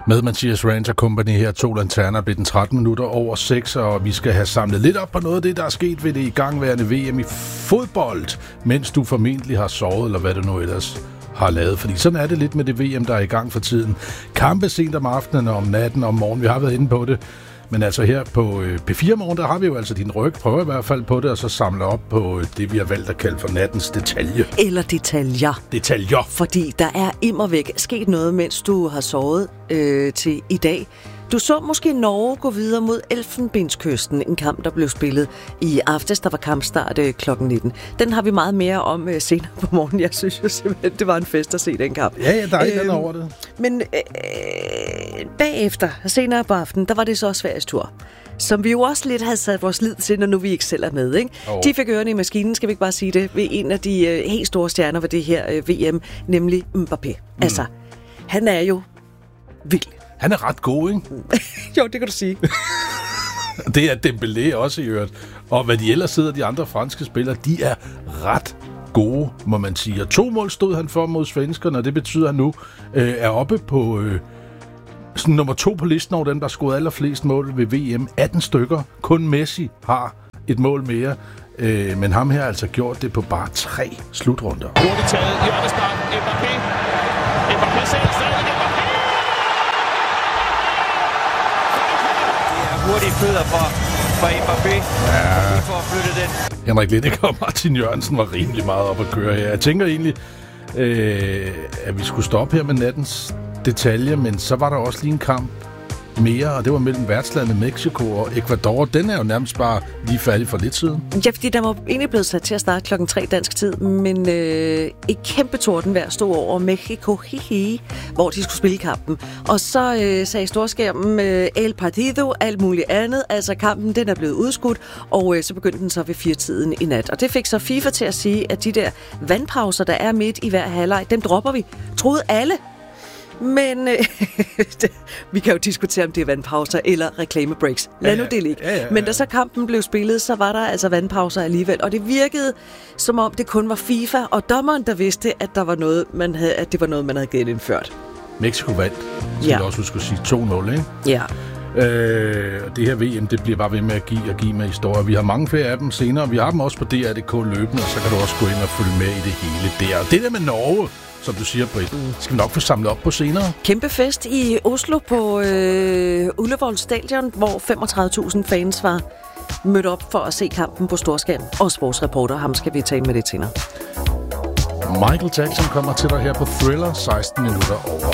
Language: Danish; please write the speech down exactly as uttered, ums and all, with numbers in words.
Med Mathias Rancher Company her, to lanterner, blev den tretten minutter over seks, og vi skal have samlet lidt op på noget af det, der er sket ved det igangværende V M i fodbold, mens du formentlig har sovet, eller hvad du nu ellers har lavet. Fordi sådan er det lidt med det V M, der er i gang for tiden. Kampe sent om aftenen og om natten og om morgenen, vi har været inde på det. Men altså her på P fire Morgen, der har vi jo altså din ryg. Prøver i hvert fald på det, og så samle op på det, vi har valgt at kalde for nattens detalje. Eller detaljer. Detaljer. Fordi der er immervæk sket noget, mens du har sovet øh, til i dag. Du så måske Norge gå videre mod Elfenbenskysten, en kamp, der blev spillet i aftes. Der var kampstart øh, klokken nitten. Den har vi meget mere om øh, senere på morgen. Jeg synes jo simpelthen, det var en fest at se den kamp. Ja, ja, der er ikke øhm, over det. Men øh, bagefter, senere på aftenen, der var det så Sveriges tur. Som vi jo også lidt havde sat vores lid til, når nu vi ikke selv er med, ikke? Oh. De fik ørerne i maskinen, skal vi ikke bare sige det, ved en af de øh, helt store stjerner ved det her øh, V M, nemlig Mbappé. Mm. Altså, han er jo vild. Han er ret god, ikke? Jo, det kan du sige. Det er Dembélé også i øvrigt. Og hvad de ellers sidder, de andre franske spillere, de er ret gode, må man sige. Og to mål stod han for mod svenskerne, og det betyder, at han nu øh, er oppe på øh, sådan nummer to på listen over dem, der scorede allerflest mål ved V M. atten stykker. Kun Messi har et mål mere. Øh, men ham her har altså gjort det på bare tre slutrunder. Hurtigt taget, hjørnespark, Mbappé. Mbappé selv stadig. Hurtige fødder fra, fra Mbappé. Ja. For at flytte den. Henrik Lindegaard og Martin Jørgensen var rimelig meget op at køre her. Jeg tænker egentlig, øh, at vi skulle stoppe her med nattens detalje, men så var der også lige en kamp mere, og det var mellem værtslandet Mexico og Ecuador. Den er jo nærmest bare lige færdig for lidt siden. Ja, fordi der var egentlig blevet sat til at starte klokken tre dansk tid, men øh, et kæmpe tordenvejr stod over Mexico, hihi, hvor de skulle spille kampen. Og så øh, sagde storskærmen øh, El Partido, alt muligt andet. Altså kampen, den er blevet udskudt, og øh, så begyndte den så ved fire-tiden i nat. Og det fik så FIFA til at sige, at de der vandpauser, der er midt i hver halvleg, dem dropper vi. Troede alle. Men øh, vi kan jo diskutere, om det er vandpauser eller reklamebreaks. Lad ja, ja. nu det ligge. Ja, ja, ja. Men da så kampen blev spillet, så var der altså vandpauser alligevel. Og det virkede, som om det kun var FIFA og dommeren, der vidste, at, der var noget, man havde, at det var noget, man havde genindført. Mexico vandt, så ja. jeg også huske at sige to nul, ikke? Ja. Øh, det her V M, det bliver bare ved med at give og give med historier. Vi har mange flere af dem senere. Vi har dem også på D R punktum d k løbende, og så kan du også gå ind og følge med i det hele der. Og det der med Norge, som du siger, Britt, skal vi nok få samlet op på senere. Kæmpe fest i Oslo på øh, Ullevål Stadion, hvor femogtredive tusind fans var mødt op for at se kampen på storskærm. Og sportsreporter, ham skal vi tale med det senere. Michael Jackson kommer til dig her på Thriller, seksten minutter over